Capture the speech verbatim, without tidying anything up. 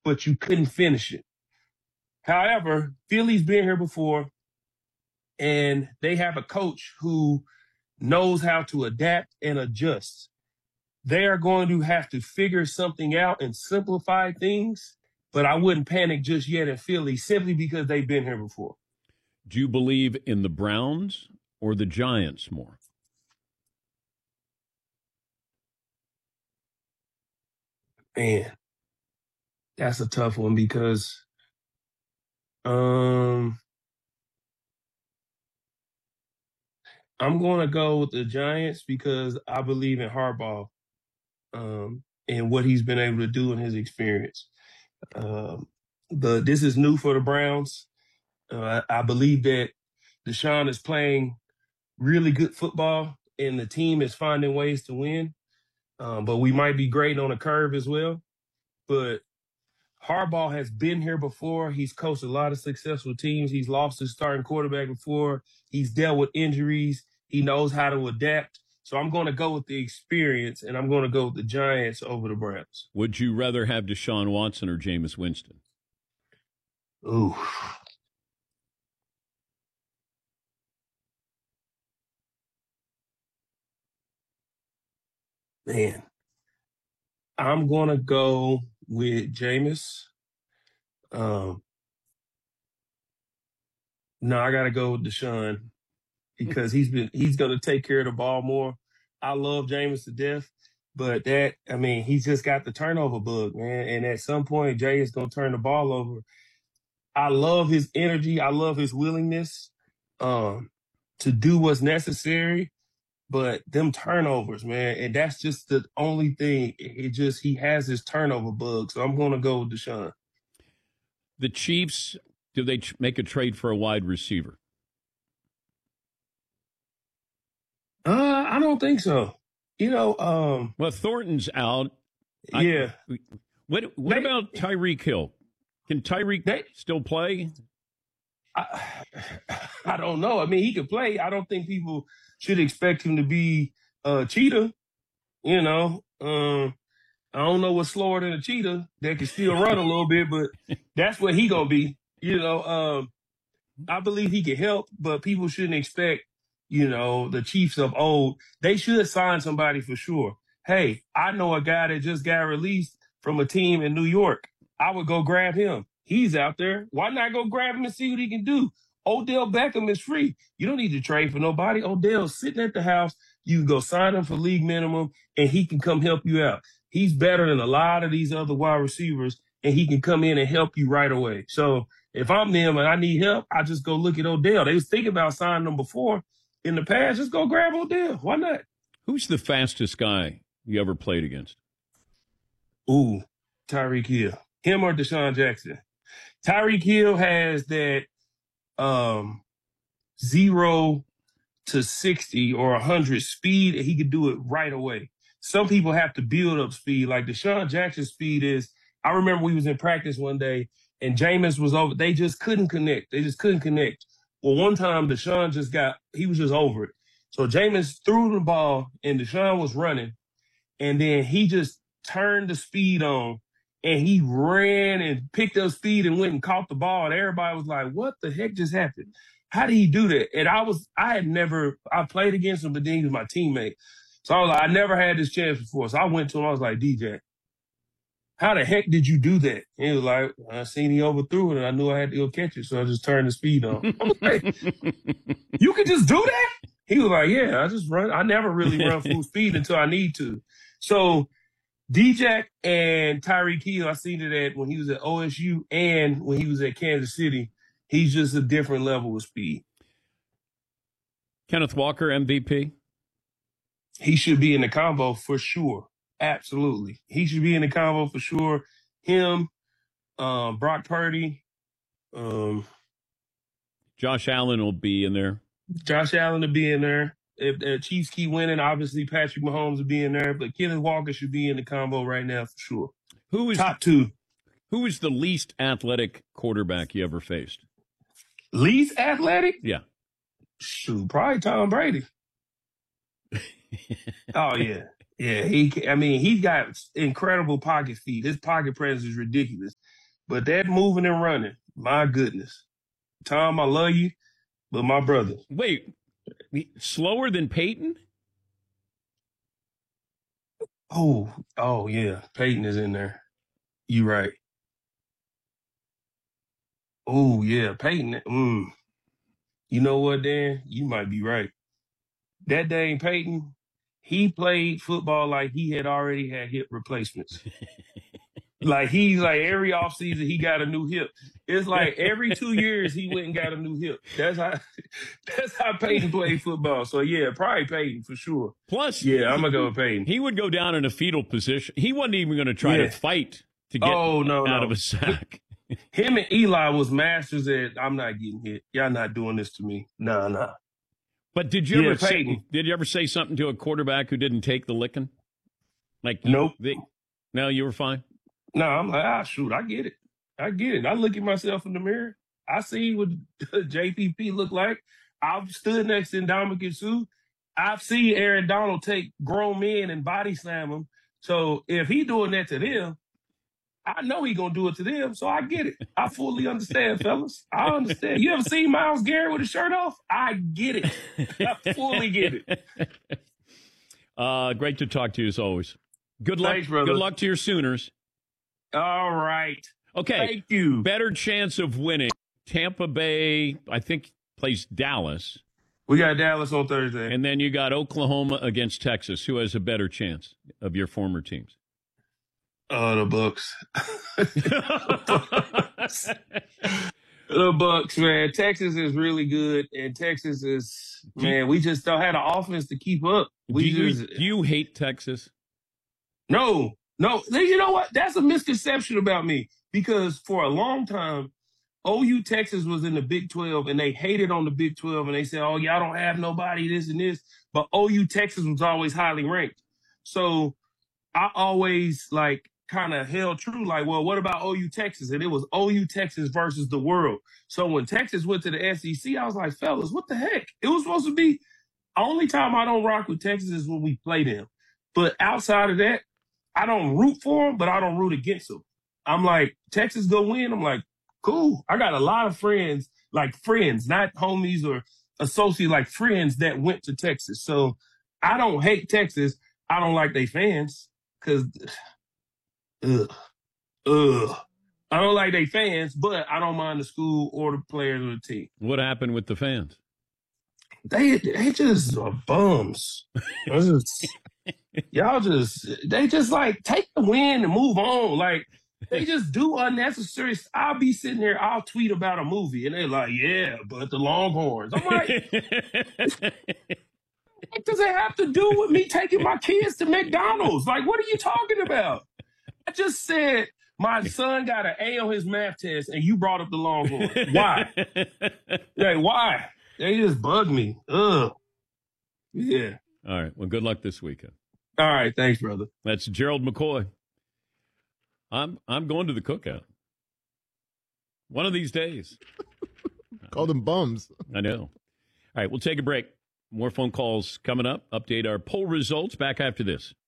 but you couldn't finish it. However, Philly's been here before, and they have a coach who knows how to adapt and adjust. They are going to have to figure something out and simplify things, but I wouldn't panic just yet in Philly simply because they've been here before. Do you believe in the Browns or the Giants more? Man, that's a tough one because um, I'm going to go with the Giants because I believe in Harbaugh um, and what he's been able to do in his experience. Um, the this is new for the Browns. Uh, I, I believe that Deshaun is playing really good football, and the team is finding ways to win. Um, but we might be great on a curve as well. But Harbaugh has been here before. He's coached a lot of successful teams. He's lost his starting quarterback before. He's dealt with injuries. He knows how to adapt. So I'm going to go with the experience, and I'm going to go with the Giants over the Browns. Would you rather have Deshaun Watson or Jameis Winston? Ooh. Man. I'm going to go with Jameis. Um, no, I got to go with Deshaun because he's been he's going to take care of the ball more. I love Jameis to death, but that I mean he's just got the turnover bug, man. And at some point, Jay is going to turn the ball over. I love his energy. I love his willingness um, to do what's necessary. But them turnovers, man, and that's just the only thing. It just he has his turnover bug, so I'm going to go with Deshaun. The Chiefs, do they make a trade for a wide receiver? Uh, I don't think so. You know, um, well, Thornton's out. Yeah. I, what what they, about Tyreek Hill? Can Tyreek they, still play? I, I don't know. I mean, he could play. I don't think people should expect him to be a cheetah. You know, um, I don't know what's slower than a cheetah that can still run a little bit, but that's what he gonna be. You know, um, I believe he can help, but people shouldn't expect, you know, the Chiefs of old. They should sign somebody for sure. Hey, I know a guy that just got released from a team in New York. I would go grab him. He's out there. Why not go grab him and see what he can do? Odell Beckham is free. You don't need to trade for nobody. Odell's sitting at the house. You can go sign him for league minimum, and he can come help you out. He's better than a lot of these other wide receivers, and he can come in and help you right away. So if I'm them and I need help, I just go look at Odell. They was thinking about signing him before in the past. Just go grab Odell. Why not? Who's the fastest guy you ever played against? Ooh, Tyreek Hill. Him or Deshaun Jackson. Tyreek Hill has that um, zero to sixty or one hundred speed, and he could do it right away. Some people have to build up speed. Like Deshaun Jackson's speed is, I remember we was in practice one day, and Jameis was over. They just couldn't connect. They just couldn't connect. Well, one time Deshaun just got, he was just over it. So Jameis threw the ball, and Deshaun was running, and then he just turned the speed on, and he ran and picked up speed and went and caught the ball, and everybody was like, what the heck just happened? How did he do that? And I was, I had never, I played against him, but then he was my teammate. So I was like, I never had this chance before. So I went to him, I was like, D J, how the heck did you do that? And he was like, I seen he overthrew it and I knew I had to go catch it. So I just turned the speed on. I was like, you could just do that? He was like, yeah, I just run. I never really run full speed until I need to. So D-Jack and Tyreek Hill, I seen it at when he was at O S U and when he was at Kansas City. He's just a different level of speed. Kenneth Walker, M V P? He should be in the combo for sure. Absolutely. He should be in the combo for sure. Him, um, Brock Purdy. Um, Josh Allen will be in there. Josh Allen will be in there. If the Chiefs keep winning, obviously Patrick Mahomes will be in there. But Kenneth Walker should be in the combo right now for sure. Who is top two? Who is the least athletic quarterback you ever faced? Least athletic? Yeah. Shoot, probably Tom Brady. Oh, yeah. Yeah, he. I mean, he's got incredible pocket speed. His pocket presence is ridiculous. But that moving and running, my goodness. Tom, I love you, but my brother. Wait, slower than Peyton? Oh, oh yeah. Peyton is in there. You right. Oh, yeah. Peyton. Mm. You know what, Dan? You might be right. That Dane Peyton, he played football like he had already had hip replacements. Like he's like every offseason he got a new hip. It's like every two years he went and got a new hip. That's how that's how Peyton played football. So yeah, probably Peyton for sure. Plus, yeah, I'm gonna go with Peyton. He would go down in a fetal position. He wasn't even going to try yeah. to fight to get oh, no, out no. of a sack. Him and Eli was masters at I'm not getting hit. Y'all not doing this to me. Nah, nah. But did you yeah, ever say, Peyton. did you ever say something to a quarterback who didn't take the licking? Like you, nope. They, no, you were fine. No, I'm like, ah, shoot, I get it. I get it. I look at myself in the mirror. I see what J P P look like. I've stood next to Ndamukong Suh. I've seen Aaron Donald take grown men and body slam them. So if he doing that to them, I know he gonna do it to them. So I get it. I fully understand, fellas. I understand. You ever seen Myles Garrett with his shirt off? I get it. I fully get it. Uh, great to talk to you as always. Good luck. Thanks, brother. Good luck to your Sooners. All right. Okay. Thank you. Better chance of winning. Tampa Bay, I think, plays Dallas. We got Dallas on Thursday. And then you got Oklahoma against Texas. Who has a better chance of your former teams? Oh, the Bucks. The Bucks, man. Texas is really good, and Texas is, man, we just don't have the offense to keep up. We do, you, just, do you hate Texas? No, no. You know what? That's a misconception about me because for a long time, O U Texas was in the Big twelve, and they hated on the Big twelve, and they said, oh, y'all don't have nobody, this and this. But O U Texas was always highly ranked. So I always, like, kind of held true, like, well, what about O U Texas? And it was O U Texas versus the world. So when Texas went to the S E C, I was like, fellas, what the heck? It was supposed to be, only time I don't rock with Texas is when we play them. But outside of that, I don't root for them, but I don't root against them. I'm like, Texas go win. I'm like, cool. I got a lot of friends, like friends, not homies or associates, like friends that went to Texas. So I don't hate Texas. I don't like their fans because, ugh, ugh. I don't like their fans, but I don't mind the school or the players or the team. What happened with the fans? They they just are bums. just, y'all just, they just like take the win and move on. Like, they just do unnecessary. I'll be sitting there, I'll tweet about a movie, and they're like, yeah, but the Longhorns. I'm like, what does it have to do with me taking my kids to McDonald's? Like, what are you talking about? I just said my son got an A on his math test, and you brought up the Longhorns. Why? Like, why? They just bug me. Ugh. Yeah. All right. Well, good luck this weekend. All right. Thanks, brother. That's Gerald McCoy. I'm I'm going to the cookout. One of these days. Call them bums. I know. All right, we'll take a break. More phone calls coming up. Update our poll results back after this.